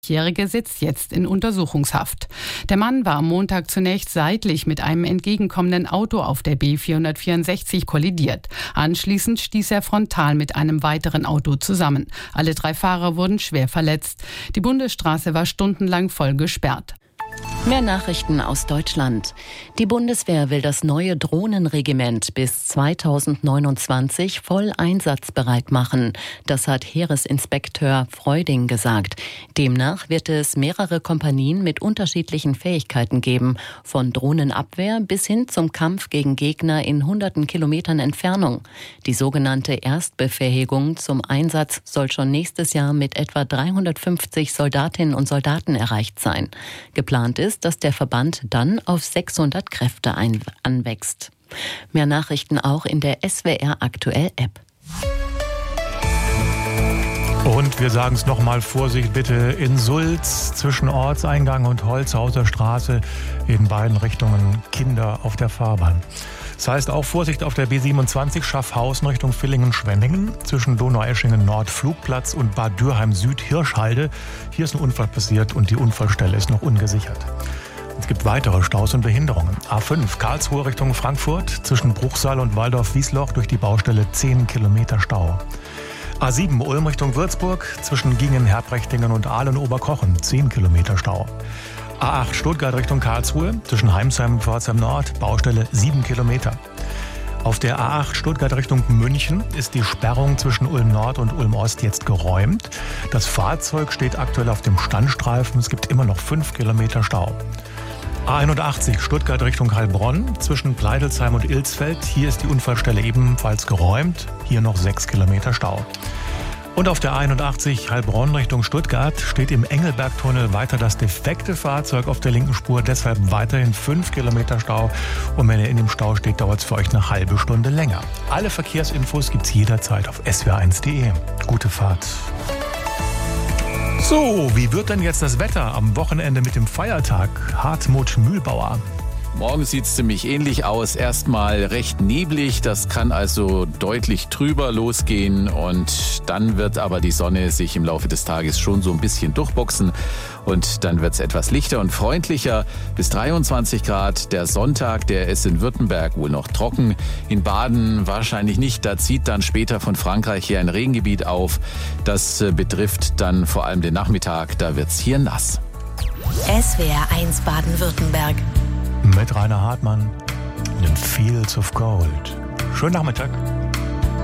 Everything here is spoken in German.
Der Jährige sitzt jetzt in Untersuchungshaft. Der Mann war am Montag zunächst seitlich mit einem entgegenkommenden Auto auf der B464 kollidiert. Anschließend stieß er frontal mit einem weiteren Auto zusammen. Alle 3 Fahrer wurden schwer verletzt. Die Bundesstraße war stundenlang voll gesperrt. Mehr Nachrichten aus Deutschland. Die Bundeswehr will das neue Drohnenregiment bis 2029 voll einsatzbereit machen. Das hat Heeresinspekteur Freuding gesagt. Demnach wird es mehrere Kompanien mit unterschiedlichen Fähigkeiten geben. Von Drohnenabwehr bis hin zum Kampf gegen Gegner in hunderten Kilometern Entfernung. Die sogenannte Erstbefähigung zum Einsatz soll schon nächstes Jahr mit etwa 350 Soldatinnen und Soldaten erreicht sein. Geplant ist, dass der Verband dann auf 600 Kräfte anwächst. Mehr Nachrichten auch in der SWR Aktuell App. Und wir sagen es nochmal, Vorsicht bitte in Sulz zwischen Ortseingang und Holzhauser Straße, in beiden Richtungen Kinder auf der Fahrbahn. Das heißt auch Vorsicht auf der B27 Schaffhausen Richtung Villingen-Schwenningen zwischen Donaueschingen Nord Flugplatz und Bad Dürheim Süd Hirschhalde. Hier ist ein Unfall passiert und die Unfallstelle ist noch ungesichert. Es gibt weitere Staus und Behinderungen. A5 Karlsruhe Richtung Frankfurt zwischen Bruchsal und Waldorf-Wiesloch durch die Baustelle 10 Kilometer Stau. A7 Ulm Richtung Würzburg zwischen Gingen, Herbrechtingen und Ahlen-Oberkochen 10 Kilometer Stau. A8 Stuttgart Richtung Karlsruhe zwischen Heimsheim und Pforzheim Nord, Baustelle 7 Kilometer. Auf der A8 Stuttgart Richtung München ist die Sperrung zwischen Ulm Nord und Ulm Ost jetzt geräumt. Das Fahrzeug steht aktuell auf dem Standstreifen. Es gibt immer noch 5 Kilometer Stau. A81 Stuttgart Richtung Heilbronn zwischen Pleidelsheim und Ilsfeld. Hier ist die Unfallstelle ebenfalls geräumt. Hier noch 6 Kilometer Stau. Und auf der A81 Heilbronn Richtung Stuttgart steht im Engelbergtunnel weiter das defekte Fahrzeug auf der linken Spur. Deshalb weiterhin 5 Kilometer Stau. Und wenn ihr in dem Stau steht, dauert es für euch eine halbe Stunde länger. Alle Verkehrsinfos gibt's jederzeit auf swr1.de. Gute Fahrt. So, wie wird denn jetzt das Wetter am Wochenende mit dem Feiertag? Hartmut Mühlbauer. Morgen sieht es ziemlich ähnlich aus. Erstmal recht neblig, das kann also deutlich trüber losgehen und dann wird aber die Sonne sich im Laufe des Tages schon so ein bisschen durchboxen und dann wird es etwas lichter und freundlicher. Bis 23 Grad. Der Sonntag, der ist in Württemberg wohl noch trocken. In Baden wahrscheinlich nicht. Da zieht dann später von Frankreich her ein Regengebiet auf. Das betrifft dann vor allem den Nachmittag. Da wird es hier nass. SWR 1 Baden-Württemberg. Mit Rainer Hartmann in den Fields of Gold. Schönen Nachmittag.